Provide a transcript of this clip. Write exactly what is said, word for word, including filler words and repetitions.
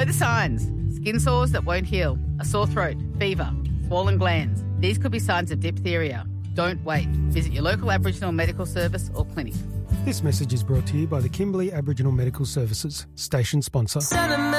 Know the signs. Skin sores that won't heal, a sore throat, fever, swollen glands. These could be signs of diphtheria. Don't wait. Visit your local Aboriginal medical service or clinic. This message is brought to you by the Kimberley Aboriginal Medical Services, station sponsor.